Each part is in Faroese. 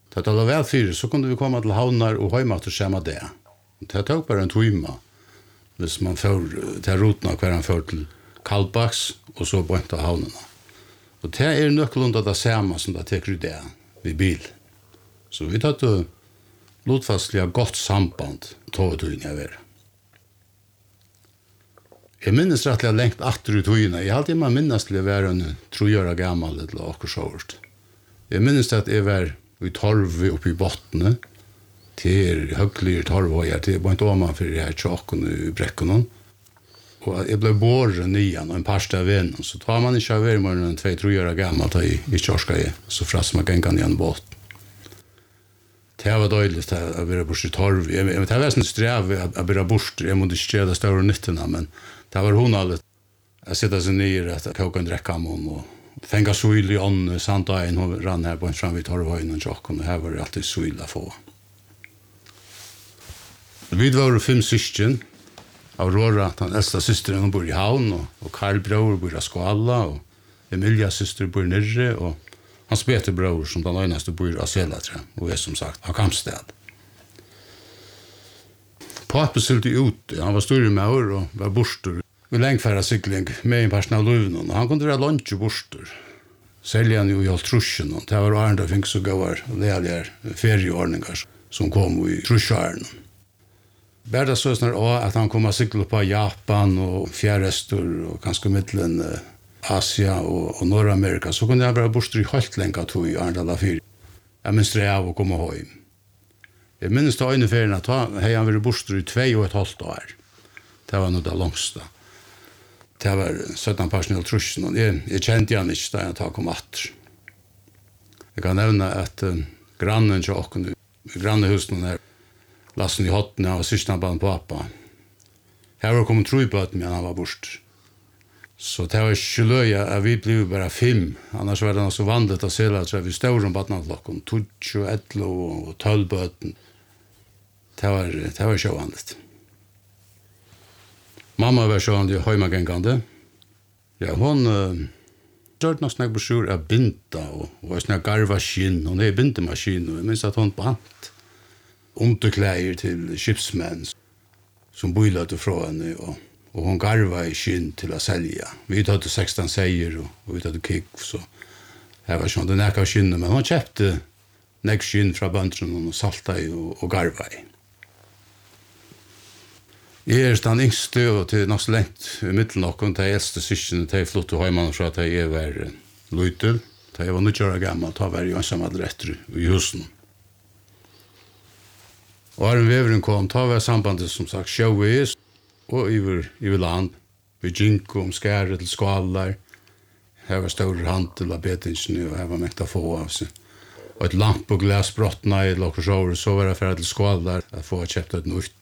Det var väl fyra så kunde vi komma till havnar och hemma till samma det. Det tog bara en timme. Hvis man får till roten av han för till Kallbaks och så på inte havnarna. Och det är nöckelunda det samma som det teker det vid bil. Så vi tar till lotfastliga gott samband tågtugningar ver. Jag minns rättliga längt efter i tugningar. Jag alltid man minns till att vara en 3 år gammal eller och så vart. Jag minns att jag var i 12 uppe i botten. Till höglir 12 år till på inte om för det här chocken i bräckorna. Och jag blev borren nian och en parsta vän så tar man inte över mer än 2-3 år gammal i Kjorska så frast man kan igen båt. Det var dåligt att vara bort i 12. Det var en sträv att vara bort. Jag måste stöda större nyttorna men det var hon allt att sätta sig ner att koka en dräcka och fänga suil i ån santa en hon rann här på en fram vid 12 och chocken och här var det alltid suil att få. Vi var 5 syskon. Aurora, den äldsta systern, hon bor i havn och Karl bror bor i Skala och Emilia syster bor nere och hans Peter bror som den enaste bor i Aselatra och är som sagt av Kampstad. Pappa sylte ut, han var stor med år och var borstor. Vi längfärra cykling med en person av Löven och han kunde vara lunch och borstor. Sälja han ju i Altrusjen och det var Arne fink så gavar lediga ferieordningar som kom i Trusjaren. Bärda så snart att han kom att cykla på Japan och fjärrestor och kanske mittlen Asia och Nordamerika så kunde jag bara borstor i helt länge tog i Arndala 4. Jag minns det av att komma hem. Jag minns det ungefär att han varit borstor i 2,5 år. Det var nog det långsta. Det var 17 personer truschen och jag kände han inte där jag kom att. Jag kan nämna att grannen och grannehusen där lassen i hotten av systerna på pappa. Här var kommit 3 på medan han var bort. Så det var inte löja att vi blev bara 5. Annars var det så vanligt att se att vi stod om badnadlocken. 20, 11 och 12 böten. Det var så vanligt. Mamma var så vanligt hemagängande. Ja, hon gjorde något snack på sjur av binta och snack garva skinn. Hon är bintemaskin och jag minns att hon bant underkläder till skipsmän som bojlade från henne och hon garva i skinn till att sälja. Vi hade 16 säger och vi hade kick så här var sånt den här skinnen men hon köpte näck skinn från bönderna och salta i och garva i. Jag är stan yngste och till något längt i mitten och de äldste syskon till flott och hemman så att jag var liten. Jag var 9 år gammal ta var jag ensam adrätter i husen. Och en vävren kom ta var sambandet som sagt showis och över land vid Jinko om skärre till Skalar. Här var stor handel av betingen och här var mäkta få av sig. Och ett lamp och glasbrottna i Lockoshower så var det för att Skalar att få köpt ett nytt.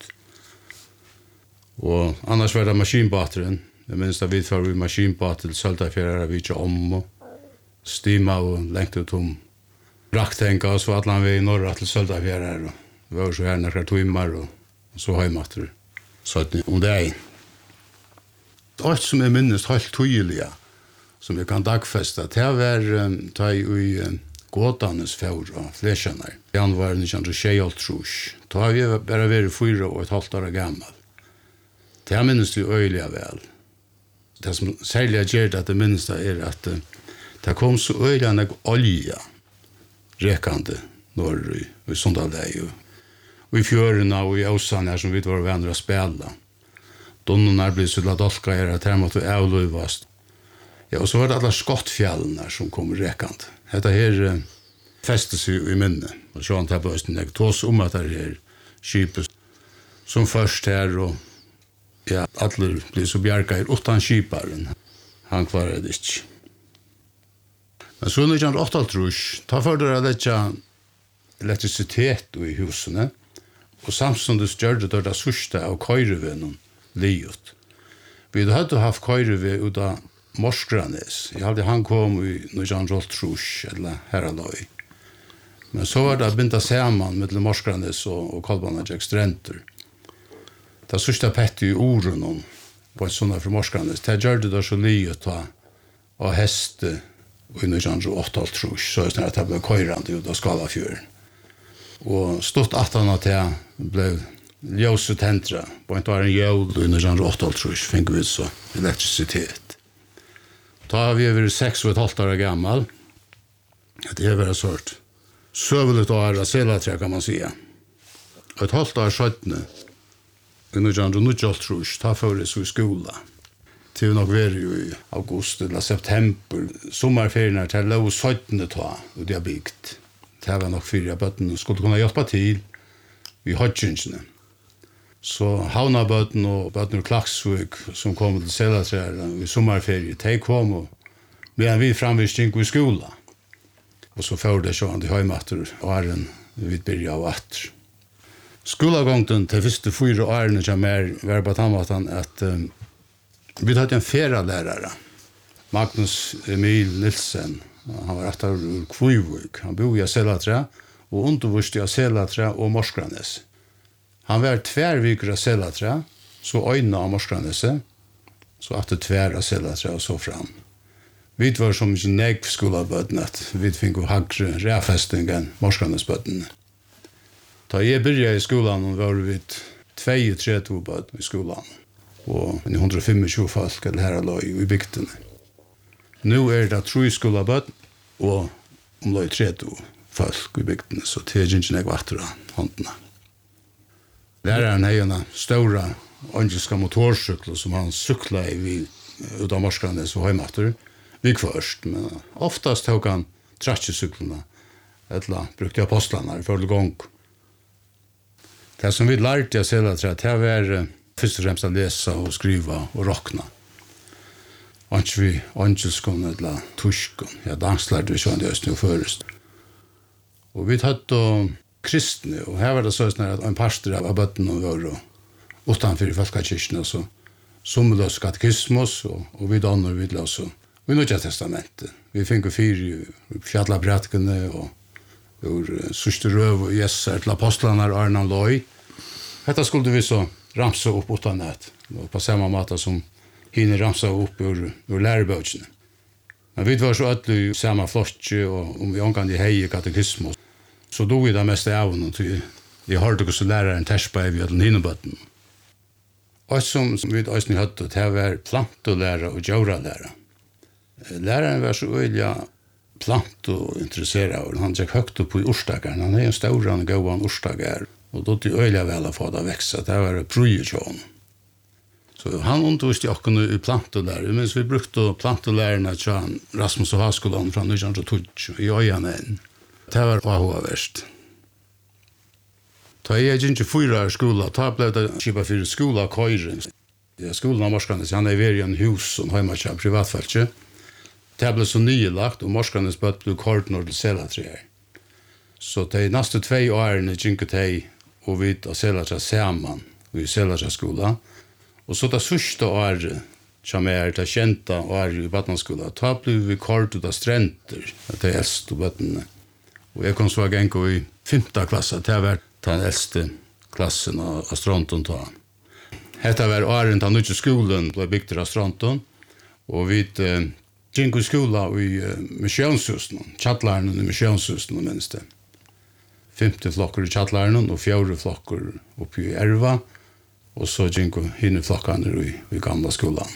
Och annars var det maskinbatterien. Jag minns att vi får vi maskinbatter till Söltafjärra vi inte om och stima och längt ut om rakttänka och så att han var i norra till Söltafjärra. Vi var så här några timmar och så hemmatter. Så att om det är allt som är minst helt tydliga som jag kan dagfästa. Det var ta i Gåtanes fjord och fläsjarna. Januari 1923. Då har vi bara varit 4,5 år gammal. Det minns vi öjliga väl. Det som särskilt gör det att det minns är att det kom så öjliga en olja räkande norr i Sundalej och i fjörarna och i Åsan här som vi var vänner att spela. Donnorna blev så ladolka här att här måste avlövas. Ja, och så var det alla skottfjällen här som kom räkande. Detta här fäste sig i minne. Och så han tar på östen. Jag tås om att det här skipet som först här och ja, alla blir så bjärka utan skiparen. Han klarade det inte. Men så 1988 ta för det att lägga elektricitet i husen. Och samtidigt gjorde det sista av köjrevännen livet. Vi hade haft köjreväg utan Morskranes. Jag hade han kom i 1988 eller Heraloj. Men så var det att binda samman med Morskranes och Kolbana Jack Strenter. Det sista pett i oron på en sån här från Morskranes. Det gjorde det så livet och häst i 1988 så att det blev köjrande ut av Skalafjörden. Og stått 18 av det ble ljóset tentra. På en var en jævl i 1988, fikk vi så elektricitet. Da har vi vært 6,5 år gammal. Det har vært sort søveligt år av selatræ, kan man säga. Og et halvt år skjøttene, i 1988, da får jeg så i skola. Det nok vært jo i august eller september. Sommerferien til lov 17. ta, og det har bygd. Det var nok 4 bøtten og skulle kunne hjelpe til i hodgingene. Så havnabøtten og bøtten og Klaksvik som kom til Selatræ i sommerferie, de kom og medan vi framvisning i skola. Og så får det sånn til høymatter og æren vi begynner av atter. Skolagångten til første 4 årene som var på tannmaten at vi hadde en feralærere, Magnus Emil Nilsen. Han var etter Kvøyvøk. Han bor i Selatræ og underviste i Selatræ og Morskranes. Han var 2 viker av Selatræ, så øynene av Morskraneset, så etter 2 av Selatræ og så fram. Vi var som ikke negv skolabøtten at vi fikk hagre ræfesting enn Morskranesbøttene. Da jeg begynte i skolan var vi 32 bøtten i skolan, og 125 folk eller her lå i bygdene. Nå det 3 skolabøtten, og lå 30 folk i bygdene, så det ikke jeg vatter av håndene. Læreren har en store engelska motorsykler som han syklet i ut av Morskranes og Høymatter. Vi først, men oftast tok han tratsjesyklene, eller brukte apostlarna i forhold gang. Det som vi lærte av Selatræ, det var først og fremst å lese og skrive og råkne. Ikke vi engelskon eller tyskon, danslærte vi sånn i Østen og først. Og vi tatt kristne, og her var det sånn at en pastor av bøtten og var utenfor i Folkekirken, så som vi løs katekismus, og vi donner vi løs i Nødja Testamentet. Vi fikk 4 fjallabretkene, og sørste røv og jesser til apostlene og Arnan Loi. Dette skulle vi så ramse opp utan det, og på samme måte som henne ramse opp ur lærebøkene. Men vi var så ødelig samme flotje, og om vi omgang i hei katekismus, så dog vi det meste av henne, til jeg hørte hvordan læreren terspa i den hinnebøtten. Og som vi også hadde, det var plantolærer og djøralærer. Læreren var så øyelig plant og interesseret, og han gikk høyt opp i orsdageren. Han en stor og god orsdager, og da det øyelig vel å få det vekse. Det var prøyekjån. Så han underviste oss i plantolærer, mens vi brukte plantolærerne til Rasmus og Haskolan fra 1912 i Øyanen. Det var avhåverst. Da jeg gikk 4 år i skolen, da ble det kjipet for skolen og køyren. Skolen av Morskranes, han vært i en hus som har vært privatfeltet. Det ble så nylagt, og Morskranes bøtt ble kort når det Selatræ. Så de neste 2 årene gikk de og vi av Selatræ sammen i Selatræ skolen. Og så det første året, som det kjente året i Batnaskolen, da ble vi kort ut av strenter, de eldste bøttene. Og jeg kom så gang i 5. klasse, det var den eldste klassen av Stronton. Dette var åren da nødvendig skolen ble bygd av Stronton, og vi gikk i skolen i misjonshusen, tjattlærene i misjonshusen, minst det. 50 flokker i tjattlærene, og 4 flokker oppe i Erva, og så gikk hinne flokkene i gamla skolen.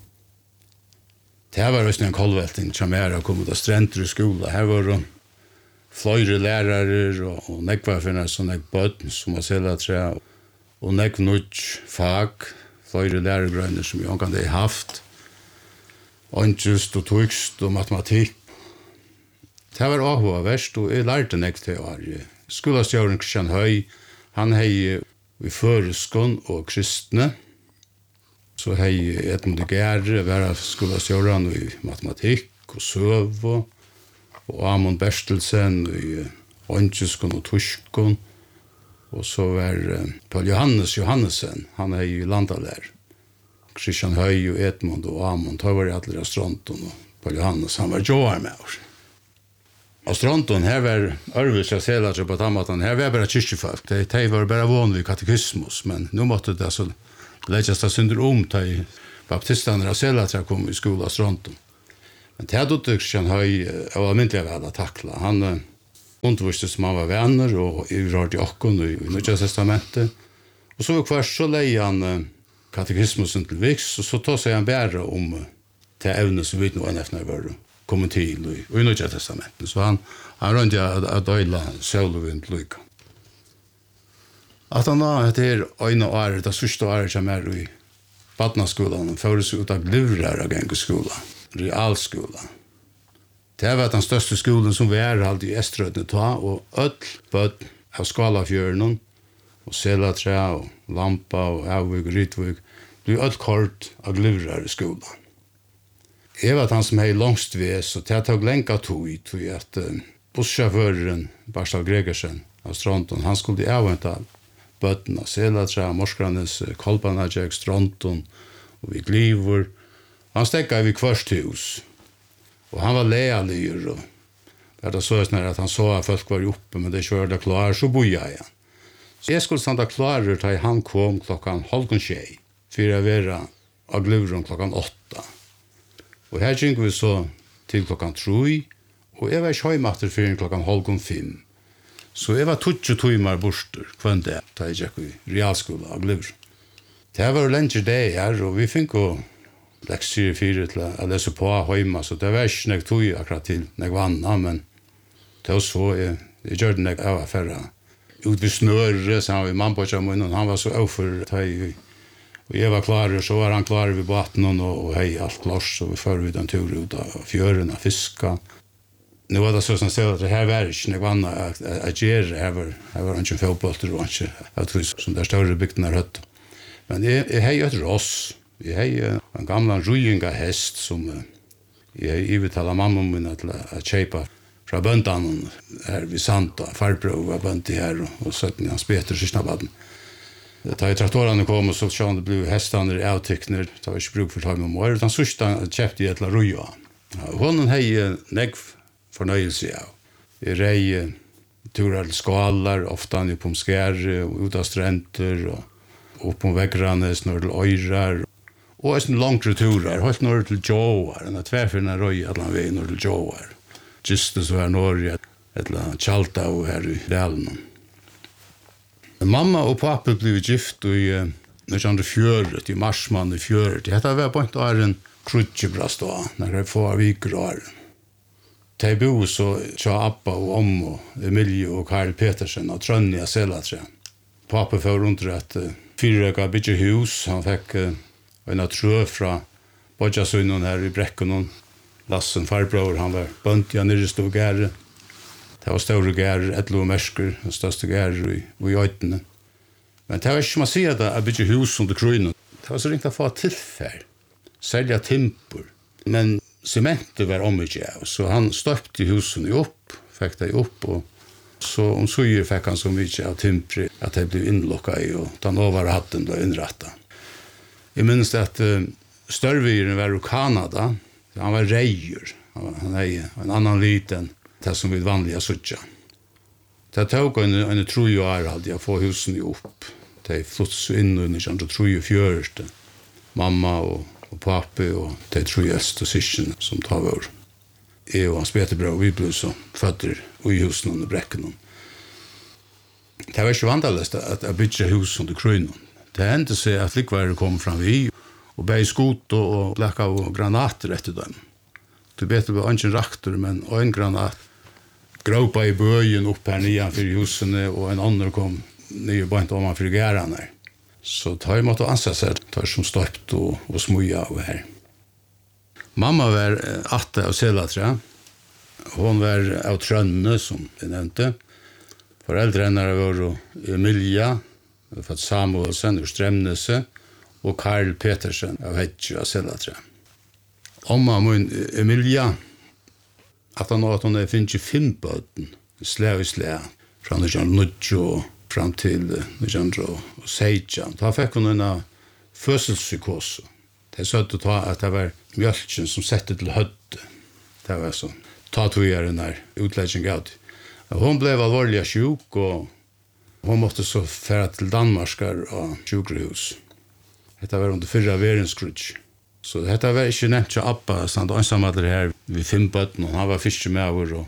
Det var også en kolvelting som kom ut av strenter i skolen. Her var det flere lærere og nekva finnes som bøtten som var Selatræ og nekva nødt fag, flere læregrønner som vi omgang det haft, ångest og tykst og matematikk. Det var avhåverst, og jeg lærte nekva til å være. Skolastjøren Kristian Høy, han hei i Føreskån og kristne, så hei Edmund Gære, var skolastjøren i matematikk og søv og Amund Berstelsen i ångeskån og tyskån, og så var Paul Johannesen, han i landalær. Kristian Høy og Edmund og Amund, han var i alle Stronton, og Paul Johannes, han var Joar med oss. Og Stronton, her var Ørvis og Selatræ på Tamatan, her var bare kyrkjefolk, de var bare vanlig katekismus, men nå måtte det så legges det synder til baptistene av Selatræ kom i skolen av Stronton. Men det hadde Kristian Høy og almindelig vel å takle. Han undervisste som han var vänner och i rörde okkon i Nya Testamentet. Och så var så leie han katekismusen til viks, og så tar seg han bære om det evne som vi nå er efter var kommet til i Nya Testamentet. Så han rønte at døyla sjølvind lykke. At han da etter øyne året, det sørste året som i badnaskolen, føres ut av glivrer av gengeskolen, realskolen. Det var den største skolen som vi alltid i Estrødene ta, og ødel bød av Skalafjørnen, og Selatræ, og Lampa, og Avvig, og Rytvig, ble ødel kort av glivrer i skolen. Jeg var han som hei langst ved, så det tok lenka tog at bussjåføren, Barsal Gregersen, av Stronton, han skulle avventa bøtten av Selatræ, Morskranes, Kolpanajek, Stronton, og vi glivor. Han stekka i kvarshus, og han var lealig, og det så at han så at folk var oppe, men det kjørte klar, så boi jeg igjen. Så jeg skulle standa klarer til han kom 6:30, for å være av glivron 8:00. Og her gikk vi så til 3:00, og jeg var ikke høymatter før 4:30. Så jeg var 20 timer borster hver dag, da jeg gikk i realskolen av glivron. Det var lenge det her, og vi fikk jo lekser 4 til å lese på hjemme, så det var ikke nek tog akkurat til nek vannet, men det var så, jeg gjør det nek av affæra. Ut ved snøre, så han var i mannbåtja munnen, han var så overfor, og jeg var klar, så var han klar ved baten, og hei, alt klars, og vi fører ut en tur ut av fjøren, av fiska. Nu var det så som stod at det her var ikke nek vannet at gjøre, her var ikke fotbolter, og ikke, jeg tror, som det større bygden er høtt. Men jeg hei et ross. Jeg hei en gamla rujinga hest som jeg ivetala mamma min til å kjeipa fra bøndan her vid Santa. Farbror var bøndi her og 17 hans beter sysnabaden. Da i traktorene kom og så sjån det ble hestene avtykner, det var ikke bruk for tøy med år, utan sørsta kjepte jeg til å ruja. Honen hei negv fornøyelse av. Jeg rei turer til skalar, ofta i Pomskjære, ut av strenter, og opp på veggrane, snør til øyrar, og en langere turer, helt når til Joar, en av tverfyrne røy allan vei når til Joar. Just det så var Norge, et eller annet Tjalta og her i Dalen. Mamma og pappa ble gift i 1904, i marsmann i 4. Dette var på en en krutjebrast da, når jeg får viker og åren. De bo så tja Abba og og Emilie og Karl Petersen og Trønja Selatræ. Pappa får rundt at 4 bygge hus, han fikk en trø fra Bodjasunnen her i Brekkunnen. Lassen farbror, han var bønt i nyreste gære. Det var større gære, 11 mersker, den største gære i øytene. Men det var ikke man sier det, jeg bygge hus under krøynen. Det var så ringt å få tilfær, selja timper. Men sementet var omidje av, så han støpte husene opp, fikk det opp, og så om suger fikk han så mye av timper at det ble innlokket i, og den overhatten ble innrettet. Jeg minns at størviren var i Kanada, han var reier, han en annan liten, det som vi vanliga suttja. Det tog en 3 år hadde jeg få husene opp. De flyttet inn under 1934. Mamma og pappa og de 3 eldste syskene som tar vår. Jeg og hans Peterbror, vi ble så fødder i husene under brekken. Det var ikke vanligst at jeg bygde hus under krøynen. Det hendte seg at likvære kom fram vi, og bei skot og blekka og granater etter dem. Det beter var ikke en raktor, men en granat gråpa i bøyen opp her nian for husene, og en annen kom nye bøynt om han for gærene. Så tar jeg måtte anse seg, tar som støpt og smuja av her. Mamma var 8 av Selatræ. Hon var av Trønne, som jeg nevnte. Foreldrene var Emilia, for Samuelsen ur Stremnese, og Karl Petersen av Hedje av Selatræ. Omma min Emilia, at han finnes 5 bøten, slæ og slæ, fra 1990 fram til 1916. Da fikk hun en fødselspsykose. Det søtte ta at det var mjølken som sette til høtte. Det var så. Ta togjeren der, utlegging av det. Hun ble alvorlig sjuk, og hun måtte så fære til Danmarskar og sjukrehus. Dette var under 4 verdenskrig. Så dette var ikke nevnt til Abba, sånn at han samadler her ved 5 bøtten, og han var fiskemauer, og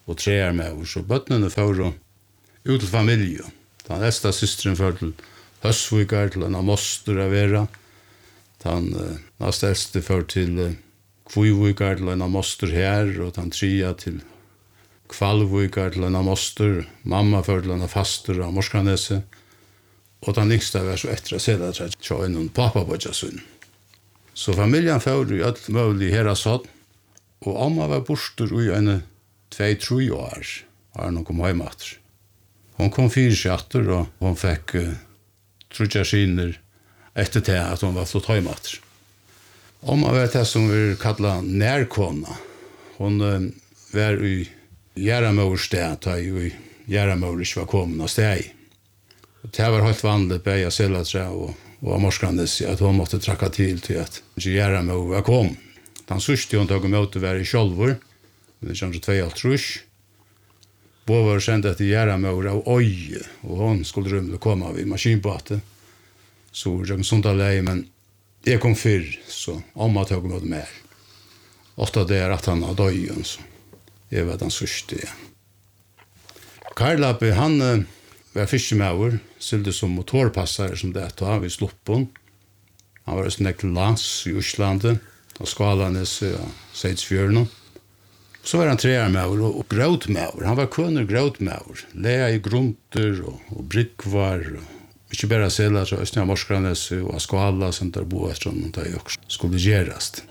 og treer med oss, så bøttene får ut til familie. Den eldste systeren får til Høsvikar, til en av moster av vera. Den neste eldste får til Kvivikar, til en av moster her, og den trea til Kvalvikar, til en av moster. Mamma får til en av faster av Morskanese. Og den yngste var så etter å se det, så en pappa på Jasun. Så familjen får i alt mulig her sånn, og amma var borster i en 2-3 år, har hun kom hjem etter. Hun kom 4 etter, og hun fikk trudjaskiner etter det at hun var flott hjem etter. Amma var det som vi kallet nærkona. Hun var i Gjeramøvers sted, da i Gjeramøver ikke var kommet av sted. Det var helt vanligt på jag sälja trä och Morskandes att hon måste tracka till att Gjeramøver var kom. Den sørste hun tog emot å være i Kjolvor, det kjenner 2,5. Båvar kjente etter Gjeramøver av Øye, og hun skulle rymle komme vid maskinbåtet. Så jeg sånt alene, men jeg kom før, så Amma tog emot mer. Ofta det at han hadde Øyen, så jeg var den sørste. Ja. Karlappe, han var fiskemauer, sylde som motorpassare som det var vid Sloppen. Han var også nekt til lands i Oslandet, og Skalanes og Seidsfjørnen. Så var han trearmauer og grøtmauer. Han var kunner grøtmauer. Lea i grunter og brikkvar. Ikke bare selger til Østnia Morskranes og Skala som der bo etter noen der også skulle gjerast.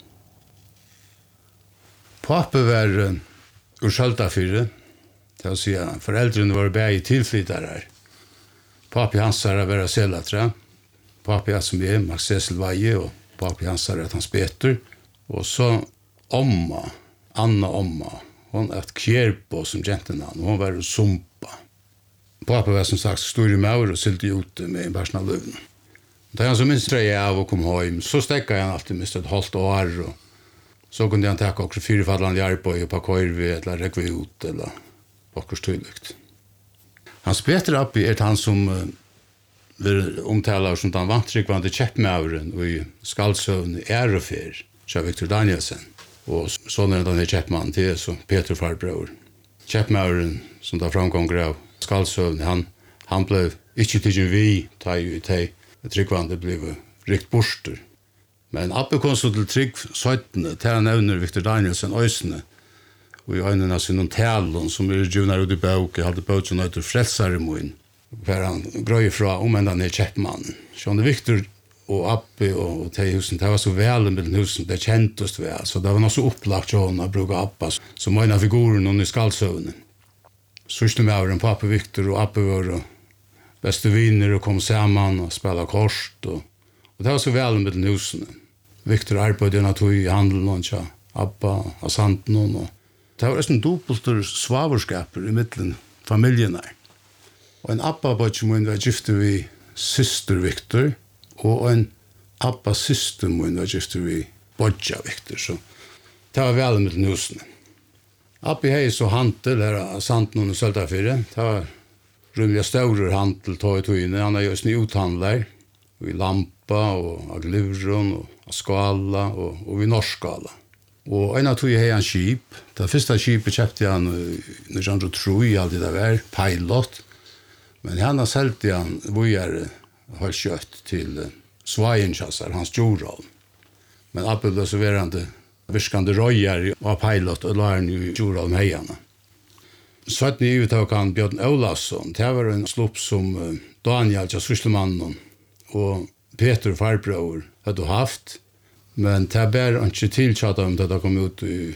Pappa var ur Skjøltafyrre. Det vil si at foreldrene var bare tilflyttere. Pappa hans er å være selger. Pappa er som er Max Cecil Veie, og pappa hans er Hans Peter. Og så Anna Omma, hon er et kjerpo som gentenavn, hon var sumpa. Pappa var som sagt stor i maur og sylte ute med en personal løvn. Da han så minst tre av og kom hjem, så stekka han alltid minst et halvt år, og så kunne han takke også 4 fallande arbeid på køyrvi, eller rekvi ut, eller akkurat tydligt. Hans Peter Appi er han som vil omtale som den vantrykvande kjeppmauren i Skaldsøvn Ærefer, så Victor Danielsen. Og sånn er denne kjeppmannen til, så Peter Farbror. Kjeppmauren som da framgånger av Skaldsøvn, han ble ikke tidsen vi, ta i tryggvande ble rikt borster. Men Appi kom så til trygg 17, til han nevner Victor Danielsen Øysene, og i øynene av sin talen, som er djunar ut i bøk, jeg hadde bøk som nøyter frelsaremoen, for han grøy fra om denne kjeppmannen. Så Victor og Appi og de husen, det var så vel med den husen, det kjentes vel, så det var noe så opplagt til å bruke Appa, som var en av figuren under Skaldsøvnen. Sørste med over en pappa Victor og Appi var beste viner og kom sammen og spela kort, og det var så vel med den husen. Victor arbeidde i handelen og ikke Appa og Santen, og det var en dobbelter svaverskaper i midten familien her. Og en Appa-bøtje må være gifte vi syster Victor, og en Appa-syster må være gifte vi Bodja Victor, så det var vel med den husene. Appi hei så hantel her av Santen og Søltafyrre, det var rymlig større hantel tog i togene, han er jo snitt uthandler, i Lampa og av Glivron og av Skala og i Norskala. Og en av tog hei han skip, det første skipet kjøpte han når han tror alltid det var, Pilot, men han har selgt han vågjere har kjøtt til Svaienchassar, hans Jorol. Men Appi ble så verande virkande røyer av Pilot og la han i Jorol med heierne. 17 i uttak han Bjørn Olavsson, det var en slopp som Daniel, Sysselmannen, og Peter Farbror hadde haft, men det bare ikke tilkjøtt om det kom ut i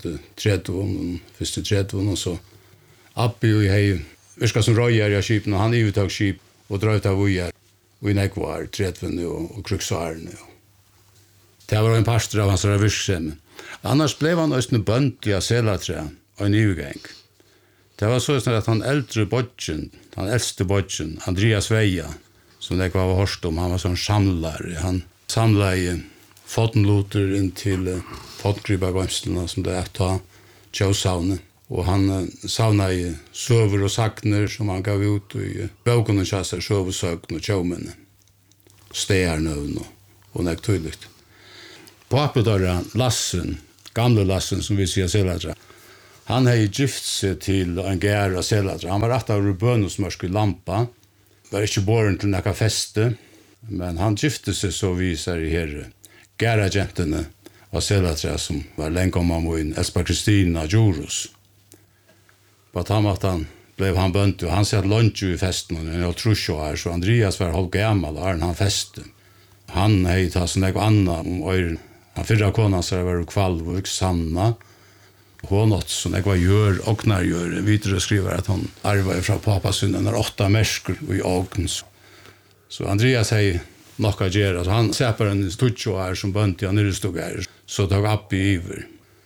første 30, og så Appi og jeg virka som røyer i skipen, og han i uttak skip og drøyt av vågjere, og i nekvar, 30 og kruksvarene. Det var en pastor av hans virksomhet. Annars ble han også bønt i Aselatre og en nygang. Det var så at han eldre bodgen, han eldste bodgen, Andreas Veia, som det var hørst om, han var sånn samlare. Han samlet i fotenloter inn til fotengrypa-gømstelene, som det er ta tjøsavnet. Og han savnet i søver og sakner som han gav ut i bøkene kjasser, søversøkene og tjømene, stedernøvn og nek På Appedøra, Lassen, gamle Lassen som vi sier Selatra, Han hade gift sig till en gära Selatra. Han var rätt av bönosmörsk i lampa. Var inte born till några feste. Men han gifte sig så visar i här gära gentene av Selatra som var länge om han Espa Kristina Djurus. På tammatan blev han bönt och han satt lunch i festen och trusho här så Andreas var halv gammal och han feste. Han hade tagit sån där annan han förra konan så var kvalv och sanna. Hon åt som jag var gör och när gör vidare skriver att hon arvar från pappasynen när 8 märskor i Åkens. Så Andreas säger nokka gera, så han säper en stutcho här som bönt i nyrstod här, så tog upp i iver.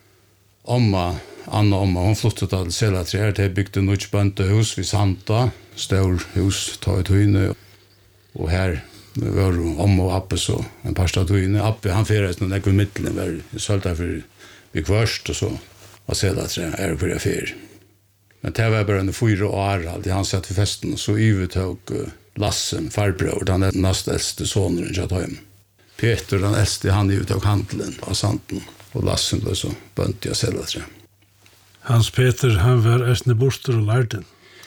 Anna omma, hon flyttade till Selatra här till byggde något bönte hus vid Santa, stor hus, ta ett höjne. Och här var omma och Appe så, en par statuine. Appe, han firades någon ekve mittlen, var sölta för vid kvörst och så. Och Selatra är för jag fyr. Men det var bara under 4 år, alltid han satt vid festen, så övertog Lassen, farbror, den näst äldste sonen jag hem. Peter, den äldste, han övertog handlen av Santen. Och Lassen blev så bönt jag Selatra. Hans Peter, han var ästne borster och lärden.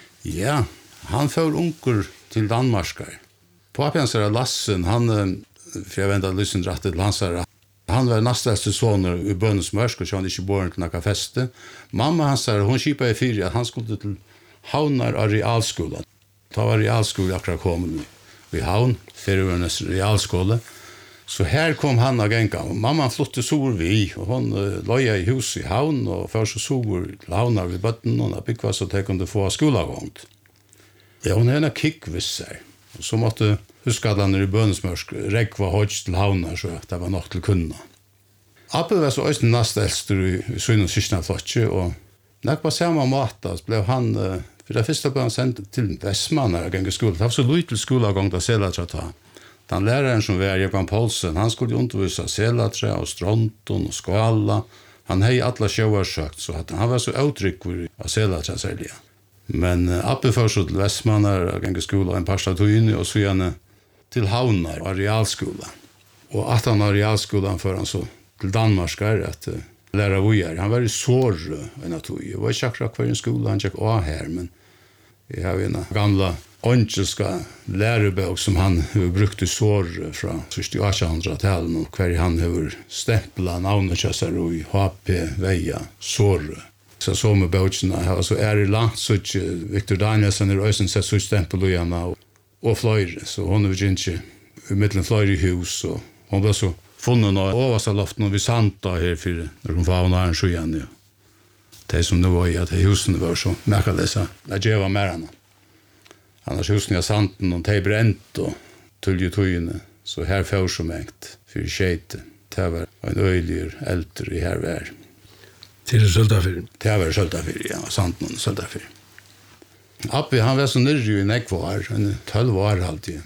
Ja, han för onkel till Danmarkar. Pappan sa Lassen, han, för jag väntar lyssnat till han sa han var nästaste son i bönsmörsk och så han inte born till några feste. Mamma han sa hon skipade i 4 att han skulle till Havnar realskolan. Ta var realskola akkurat kom i Havn, Färöarnas realskola. Så här kom han och gänga. Mamma flyttade sor vi och hon loja i hus i Havn och för så sor till Havnar vid botten och när byggva så att jag kunde få skolagångt. Ja, hon är en kickvisser. Så måtte huskadlander i bönsmörsk räkva högt till Havnar så att det var något till kunna. Appe var så östen nästelster i Syn och Sysna Flotche och när på samma mata blev han för det första blev han sänd till Västman när jag gick i skolan. Det var så lite skolagång där Selatra ta. Den läraren som var Johan Paulsen, han skulle undervisa Selatra och Stronton och Skala. Han hade alla shower sagt så att han var så uttrycklig av Selatra särskilt. Men Appe för så till Västman när jag gick i skolan en par statuiner och så gärna till Havnar och realskolan. Och att han har realskolan för han så till Danmarkar att lära vojar. Han var i sår en atoj. Jag var inte akkurat kvar i en skola, han gick av här, men jag har en gamla onkelska lärobok som han har brukt i sår från 1800-talet och kvar han har stämplat navnekässar i HP, Veja, sår. Så med bøkene, så det langt så Victor Danielsen er også sett så stempel i henne og fløyre, så hun er ikke i midten fløyre i hus, og hun ble så funnet noe overste loften og vi santa her for når hun var under en sjøen. Ja. Det som nå var i at husene var så merkeløse, det gjør mer henne. Annars husene er santen og de brent og tulje tøyene, så her får så mengt for skjete. Det var en øyelig eldre i her vær. Til Søltafyr. Det var Søltafyr, ja, santen og Søltafyr. Appi, han var så nyrre i nekvar, 12 år alltid.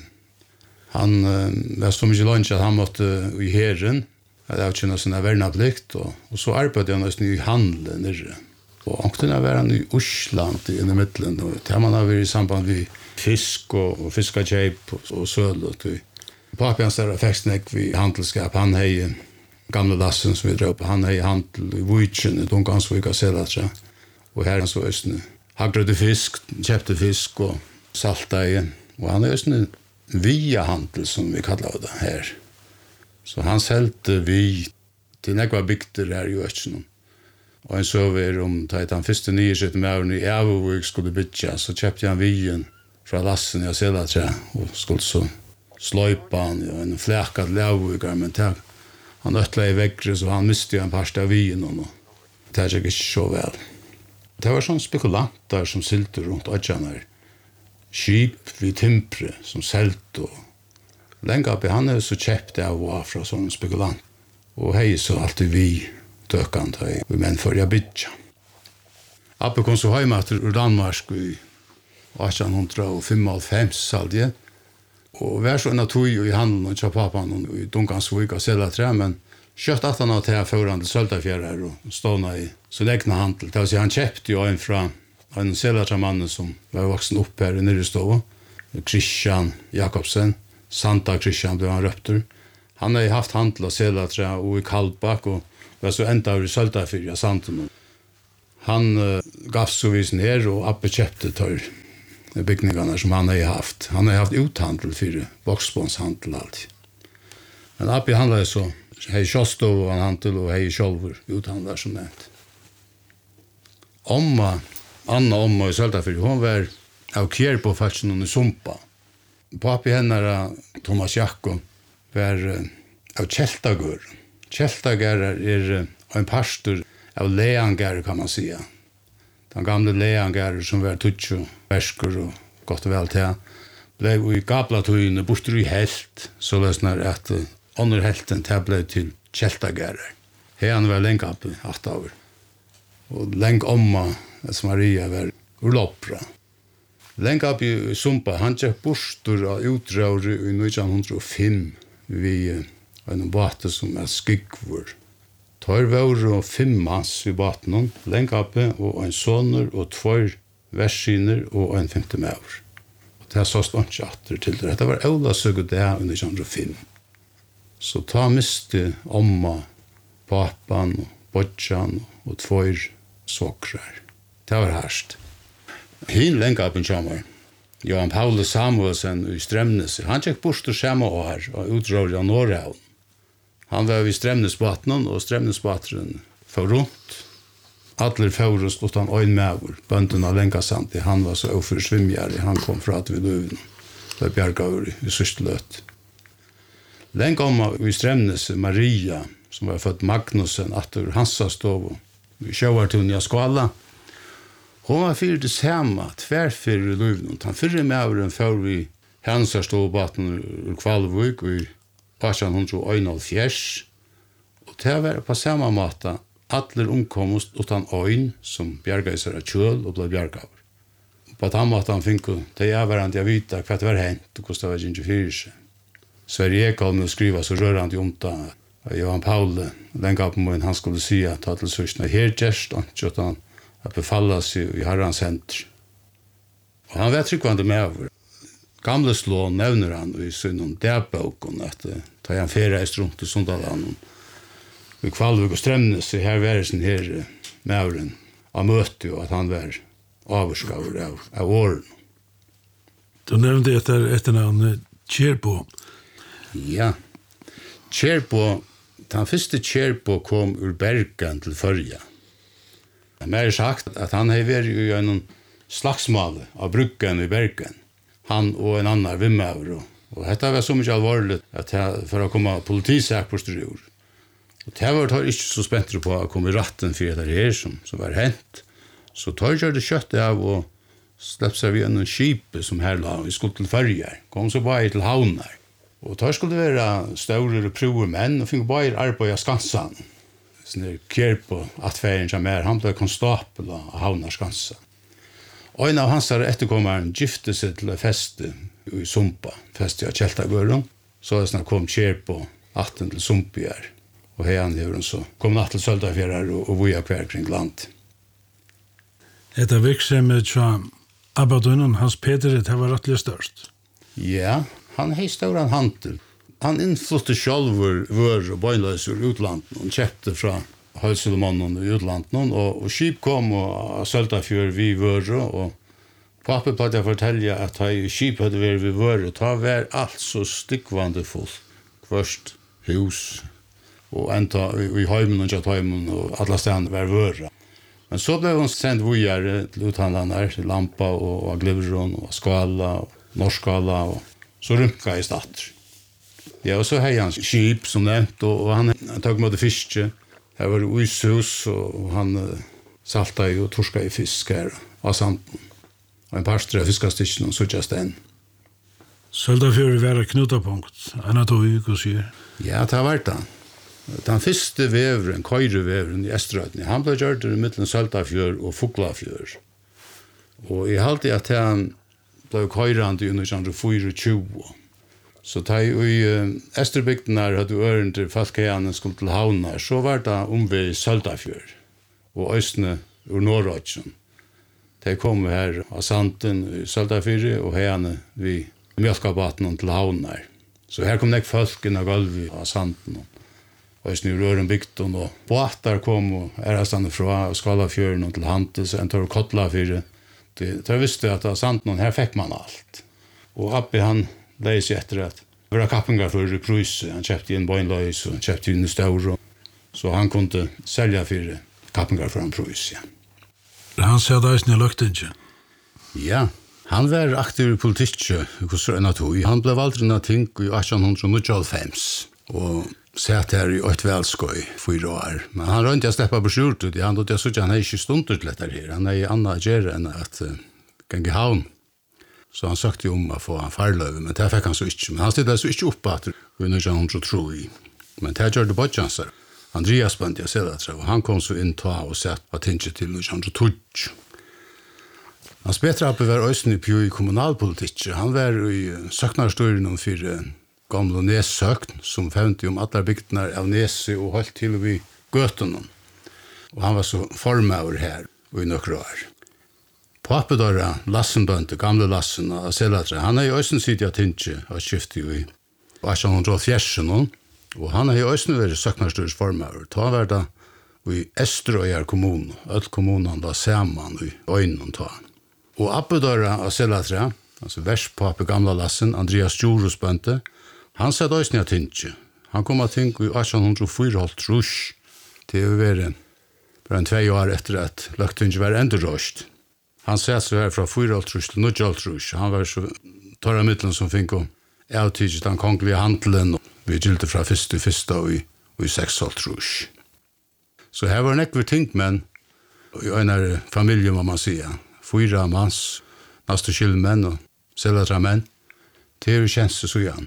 Han var så mye lunch at han måtte i herren, hadde avkjønnet sånne vernaplikt, og så arbeidde han nesten i handelen nyrre. Og ankten var han i Osland i midtelen, og det man har vært i samband med fisk og fiskakjeip og søl. Pappi hans der fikk nek vi handelskap, han hei gamle Lassen som vi drev på, han hei handel i Vujtjen, i Dunkansvika Selatra, og her han så østene. Hagrade fisk, kjøpte fisk og salteie, og han er østene via handel som vi kallar det her. Så han selte vi til nekva bygder her i Østjen. Og en søver om at han første nye sitt med i Avovik skulle bytja, så kjøpte han vien fra Lassen i Selatra, og skulle så sløypa han, og en flækad Avovik, men han øtla i vekkere, så han miste jo en parst av vien, og det er ikke så vel. Det var sånne spekulanter som silte rundt Øtjanar, skip vid timpre som selte, og lenge oppi han er så kjøpt av fra sånne spekulant, og hei så alltid vi døkant hei, vi menn for jeg bytja. Appe kom så heimater ur Danmark i 1855 salje, og vær så en av tog i handelen og kjøp pappan og i Dunkansvik og Selatra, men kjøpt at han til foran til Søltafjærer og stående i sin egna handel. Det vil si han kjøpte jo en fra en Selatra-mannen som var voksen opp her i Nyrestova, Christian Jakobsen, Santa Christian ble han røpter. Han har haft handel av Selatra og i Kaldbak og var så enda av i Søltafjærer, Santen. Han gav så visen her, og Abbe kjøpte tar byggningarna som han har haft. Han har haft uthandel för boxsponshandel alltid. Men Abbe handlade så, hej kjostov och handel och hej självor uthandlar som nämnt. Anna i Söltafjord, hon var av kjær på faktiskt i Sumpa. Pappi hennar Thomas Jakko var av Kjeltagör. Kjeltagör en pastor av Leangar kan man säga. Den gamla Leangar som var tutsu verskor och gott och väl till. Blev i Gablatøyene borster i helt, så løsner at under helten til ble til Kjeltagærer. Han var lenge opp i 8 år. Og lenge omma, som Maria var urloppra. Lenge opp i Sumpa, han tjekk borster av utrøyre i 1905 vi en båt som Skygvor. Tar var 5 manns i båten, lenge opp og en soner og 2 verskiner og en 50 maur. Det så stått atter til det. Det var Ola søgget det under 1905. Så ta miste omma, papan, og bodjan og 2 sokrar. Det var härst. Hin lenge opp en kommer. Johan Paulus Samuelsen i Stremnes. Han tjekk bort og skjemme år og utrøyre av Norrhavn. Han var i Stremnesbaten og Stremnesbateren for rundt. Adler Faurus låt han øyn med bønden av Lengasand. Han var så oversvimjere. Han kom fra til Løven. Det bjerget i sørste løt. Lenge om i Stremnes, Maria, som var født Magnusen, atter Hansa stov i Sjøvartun i Skala. Hon var fyrir det samme, tverrfyrir i Løven. Han fyrir med en før vi Hansa stov baten ur Kvalvøk i 1871. Og det var på samme måte Atler omkomst utan øyn som bjerga i seg av kjøl og ble bjerga av. På den måten han fikk det varandre å vite hva det var hent og hvordan det var ikke fyrir seg. Sverige Ekholm skriva så rørande om det. Johan Paule, den gav på måten han skulle si at ta til sørsene her gjerst ikke at han befalla seg i herrans henter. Og han var tryggvande med over. Gamle slå nevner han i synden dærbøkken at ta han ferreist rundt i Sundaland i Kvalvøk og Stremnes, her var sin her mauren av møte og at han var avurskaver av åren. Du nevnte etter navnet Kjerbo. Ja, Kjerbo, den første Kjerbo kom ur Bergen til Førja. Det er sagt at han har vært i en slagsmål av bruggen i Bergen. Han og en annan vimmaur. Og dette var så mye alvorlig at for å komme politisak på styr. Og det var ikke så spent på å komme i ratten for det her som var hent. Så tar jeg det kjøttet av og slepp seg ved en skip som her la. Vi skulle til Førjar. Kom så bare til havner. Og tar skulle være større og prover menn og fikk bare arbeid av Skansan. Sånn kjær på atferden som han ble konstapel av havner Skansan. Og en av hans etterkommeren gifte seg til feste i Sumpa. Feste av Kjeltagøren. Så kom kjær på 18 til Sumpier. Og han gjør så kom natt til Søltafjærer og voja hver kring land. Etter virksomhet fra Abadunnen, Hans Peter, det var rettelig størst. Ja, han har større handel. Han innflytte sjølver vør og bøyløs ur utlandet. Han kjøpte fra Høyselemannen i utlandet. Og skip kom og Søltafjør vi vør. Og pappa på at jeg forteller at skip hadde vært vi vør. Det var alt så stikkvande fullt. Først hus og enda i heimen og heimen og alle stedene var vøra. Men så ble hun sendt vujere til uthandlerne til Lampa og Glivron og Skala og Norskala og så rymka i stater. Ja, og så hei han skip som nevnt og han tok med det fiske. Her var det uishus og han salta i og torska i fisk her av sanden. Og en parstre av fiskastikken og sutjast den. Søltafjord var et knutepunkt. Han har tog og sier. Ja, det har vært han. Den første veveren, køyreveveren i Estrøyden, han ble gjort i midten Søltafjord og Fuglafjord. Og jeg halte at han ble køyrende i 1924. Så da i Estrøybygden her hadde øren til Falkeianen skulle til Havnar, så var det ved Søltafjord og Østene ur Norrøyden. De kom her av Sanden i Søltafjord og heiene ved Mjølkabaten til Havnar. Så her kom det folk inn av gulvet av Sanden. og i røren bygden, og båtar kom og stande fra Skalafjøren og til Hantes, en tar kottla for det visste at av Sandnon, her fikk man alt. Og Abbe han leis etter at det var kappingar for Prøyse, han kjøpte inn bøgnløys og kjøpte inn Stauro, så han kunne selja for kappingar for Prøyse. Han sier det i løgtinget? Ja, han var aktiv i politikk hos Røynatoi. Han ble valgt inn av ting i 1895, og satt her i 8 velskøy 4 år. Men han rønte å steppe på skjort ut. Han hadde ikke stunder til dette her. Han i annet gjøre enn at genge havn. Så han søkte om å få en farløve, men det fikk han så ikke. Men han stedde så ikke opp at vi nødde han så tro i. Men det gjør det bodjanser. Andreas Bandia Selatra, og han kom så inn ta og sett på tinget til nødde han så tog. Han spetra oppe var øysen i kommunalpolitikk. Han var i søknarstorien for gamle Nessøkn, som fevnte alle bygdene av Nese og holdt til vi gøtene. Og han var så formøver her i noen år. Pappedåra Lassenbønte, gamle Lassen av Selatra, han i øysen sitt av tinget og skiftet i 1840, og han i øysen vært søknarstorens formøver. Ta var det i Estrøyar kommune, alle kommunene da sammen i øynene ta. Og Appedåra av Selatra, altså verspape gamle Lassen, Andreas Jorosbønte, han satt også ned tinget. Han kom av ting i 1804 til å være bare 2 år etter at løgtinget var enda røst. Han satt så her fra 4 til 9. Han var så torra middelen som fikk om avtidigt den kongelige handelen, og vi gilte fra 1. i 6. Så her var nekve ting, men i en familie må man si, 4 manns, nesten skillmenn og Selatra menn, til å kjenne så igjen.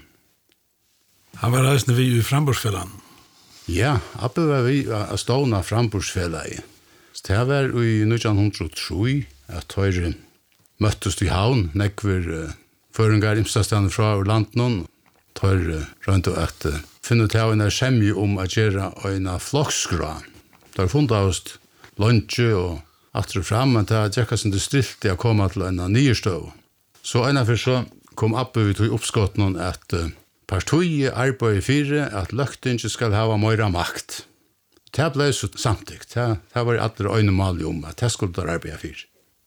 Han var reisende vi i Framborsfjellan. Ja, Abbe var vi av stående Framborsfjellan. Det var i 1903 at høyre møttes i havn, nekver føringar imstastande fra landene, høyre rundt at finne til en skjemje om å gjøre en flokkskra. Det har funnet av oss lunsje og atre fram, men det har tjekket sin distrikt til å komme til en nye støv. Så en av så kom Abbe vi til oppskotten at partiet arbeider fire at løgtinget skal ha mer makt. Det ble så samtidig. Det var alle øynemål om at det skulle der arbeide fire.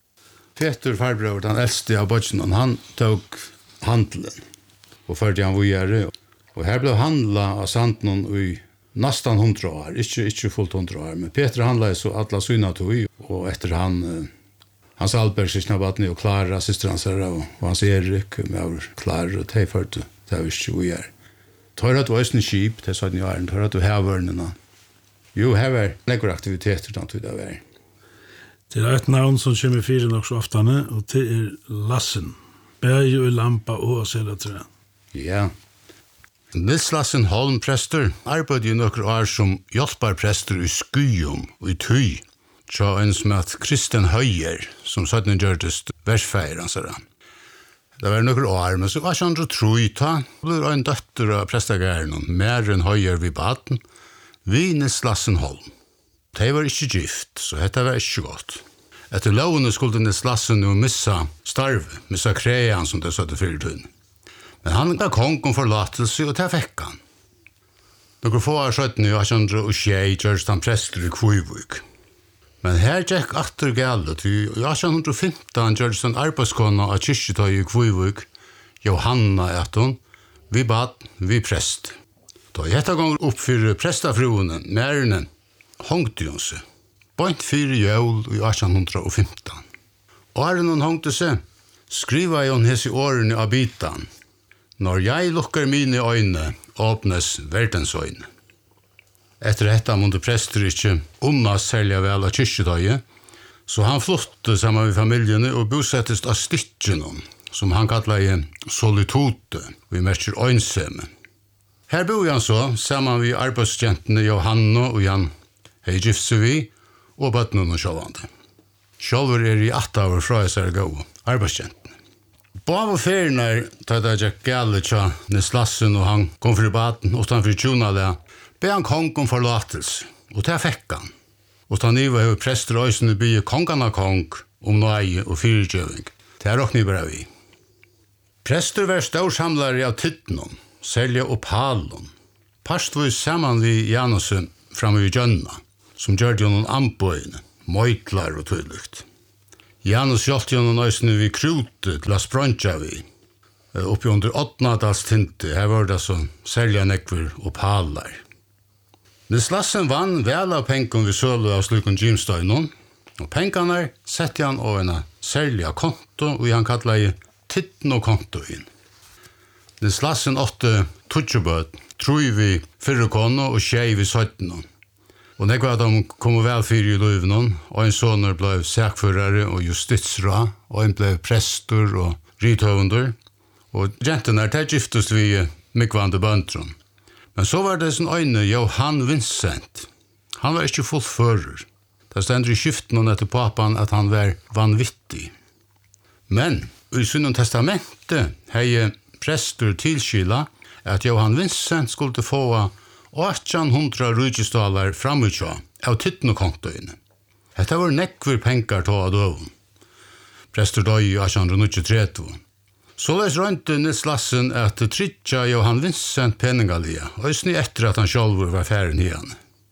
Peter Farbrøver, den eldste av Bøtjen, han tok handelen og førte han videre. Og her ble handlet av Sandnon i nesten 100 år, ikke fullt 100 år, men Peter handlet så alle synatog, og etter Hans Alberg, Sysnabatni og Klara, syster hans her, og Hans Erik, med Klara, og de førte. Det var ikke vi Tar at du var skip, det sa den jo tar at du hevørnene. Jo, her var nekker aktiviteter, da det var. Det et navn som kommer i 4 nok så ofte, og det Lassen. Berge og Lampa og Selatra. Ja. Nils Lassen Holm prester arbeidde i noen år som hjelperprester i Skyum og i Tøy. Så en som het Kristian Høyer, som sånn gjørtes versfeier, han sa det. Det var noen år, men så var han så trojta. Det ble en døtter av prestagæren, mer enn Høyer vid baden, vi Nils Lassen Holm. De var ikke gift, så dette var ikke godt. Etter lovene skulle Nils Lassen jo missa starve, missa krean, som det satte fyrir tunn. Men han ga kongen forlatelse, og det fikk han. Noen få år søtten i 1806 gjørst han prester i Kvøyvøk. Men her gikk atter galt, i 1815 gjørst han arbeidskona av kyrkjetøy i Kvøyvøk, Johanna etter, vi bad, vi prest. Da jeg etter gang opp for prestafruene, mærene, hongte hun seg. Bønt 4 jøl i 1815. Åren hun hongte seg, skriva jeg hun hese årene av bitan. Når jeg lukker mine øyne, åpnes verdens øyne. Etter dette måtte prester ikke unna særlig vel av kyrkjetøyet, så han flyttet sammen med familiene og bosettes av Stittjenon, som han kallet solitude, og vi merker øynsomme. Her bor han så, sammen med arbeidsjentene Johanna og Jan Heigifsevi, og bøttene og sjålande. Sjålver i 8 år fra jeg ser gode arbeidsjentene. På ferien da det gikk gale til Nils Lassen, og han kom fra baden utenfor Tjonale, be han kongen forlatelse, og det fikk han. Og da niva har prester og øysene bygge kongen av kong om nøye og fyrirgjøving. Det er også bare vi. Prester var størsamlere av tittenen, selja og palen. Parstvis saman vi Janusen framme vid Gjønna, som gjør det noen anbøyene, møytlar og tydligt. Janus hjalp jo noen øysene vi krute til å sprøntja vi. Oppi under 8-dals tinte, her var det så særlig nekver og palar. Nils Lassen vann vel av pengen vi sølu av slukken gymstøynon, og pengene sette han av en særlig konto, og han kallet i titten og kontoen. Nils Lassen åtte tutsjebøt, tror vi 4 kono og 6 vi 17. Og nekva at de kom vel 4 i løyvnen, og en soner ble sækførere og justitsra, og en ble prestor og rithøvender, og jentene der giftest vi mikvande bøntron. Men så var det sin øyne Johan Vincent. Han var ikke fullfører. Det stender i skiften etter papan at han var vanvittig. Men i Synnum testamentet hei prestor tilskila at Johan Vincent skulle få 1800 rujestalar framutja av titten og kontoene. Dette var nekver penger til av døven. Prestor døy i 1893. Så les rønte Nils Lassen at tritja Johan Vincent peningalia, og sni etter at han sjálfur var færen igjen.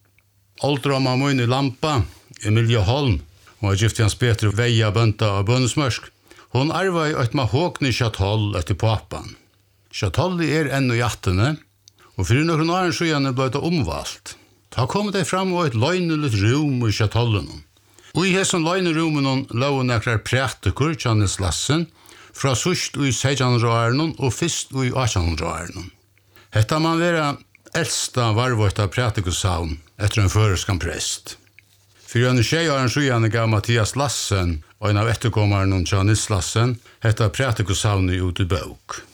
Oldroma Moini Lampa, Emilia Holm, og har gift hans Peter Veia Bønta av Bønnesmørsk, hon arva i et mahogni chatoll etter papan. Chatolli ennu i attene, og fyrir noen åren sjøyane ble det omvalgt. Da kom det fram og et løgneligt rum i chatollen. Og i hesson løgnerumen lå nekrar prætikur til Nils Lassen, fra sust i 1600-åren og fyrst i 1800-åren. Hetta man vera eldsta varvåta prætikussavn etter en føreskan prest. Fyrir en 6 sjøyane gav Mathias Lassen og en av etterkommaren til Nils Lassen hetta prætikussavnet ut i bøk.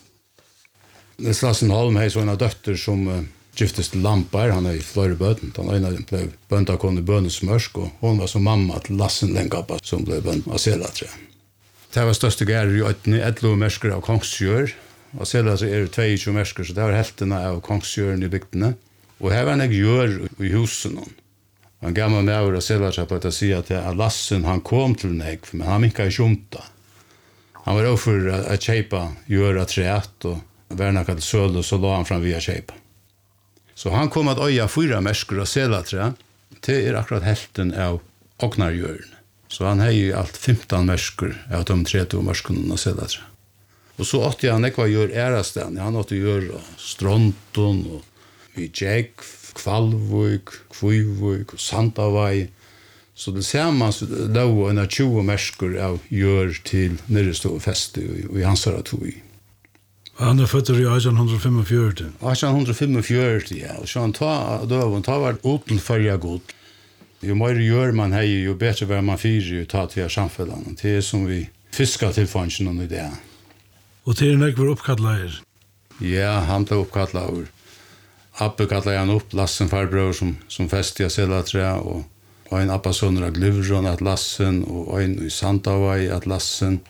Nils Lassen Holm hei så en av døtter som giftes til Lampar, han i Flørebøten. Den ene ble bøntakon i Bønnesmørsk, og hun var som mamma til Lassen Lengappa som ble bønt av Selatre. Det var største gærer i 11 mersker av kongsjør, og Selatre 22 mersker, så det var heltene av kongsjøren i bygdene. Og her var en gjør i husen. Han gammel med over av Selatre på å si at Lassen han kom til nek, men han minka i kjumta. Han var overfor å kjeipa gjør av treet, og verna kall søl, og så la han fram via kjeipa. Så han kom at øya 4 mersker av Selatre, til akkurat helten av Ognarjøren. Så han hei i alt 15 mersker av de 30 merskene av Selatre. Og så åtte han ekva gjør ærastan. Han åtte gjøre Stronton, og Vijek, Kvalvøk, Kvøyvøk, Sandavai. Så det ser man lov en 20 mersker av gjør til nyrestå feste i Hansara tog. Han født i 1845. 1845, ja. Og så han ta var uten førja god. Jo mer gjør man hei, jo bedre var man fyrer ta til samfunnet. Det som vi fiskar til fangen i det. Og til en ekvar oppkattleier? Ja, han ble oppkattleier. Abbe kattleier han opp, Lassen farbror som festet i Selatre, og en appasønner av Glivron at Lassen, og en i Sandavai at Lassen,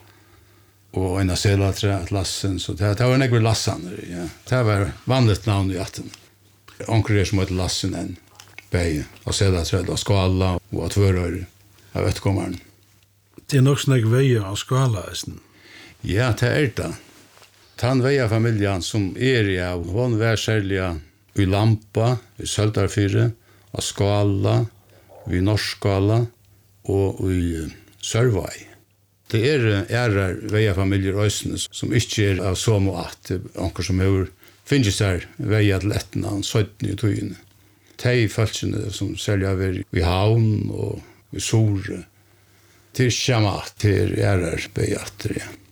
og en av Selatre at Lassen. Så det var en ekvar Lassaner, ja. Det var vanligt navn i atten. Onker som heter Lassen enn. Bei, og Selatre, og Skala, og at Tvørøyre av etterkommeren. Det er nok snakk veie av Skala, eisen? Ja, det det. Den veia-familien som i av, hun var særlig i Lampa, i Søldarfyre, av Skala, i Norskala, og i Sørvai. Det ærer veia-familier øysene som ikke av som og at, anker som finnes der veia til ettene, 17 i tøyene. De følelsene som særlig har vært i havn og i Sore, til Sjamat, til ærer bejatter, ja.